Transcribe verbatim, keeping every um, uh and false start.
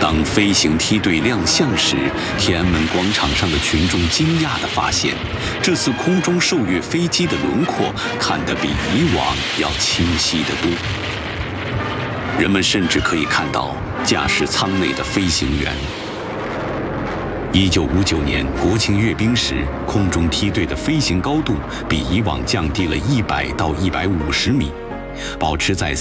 当飞行梯队亮相时，天安门广场上的群众惊讶地发现，这次空中受阅飞机的轮廓看得比以往要清晰得多。人们甚至可以看到驾驶舱内的飞行员。一九五九年国庆阅兵时，空中梯队的飞行高度比以往降低了一百到一百五十米，保持在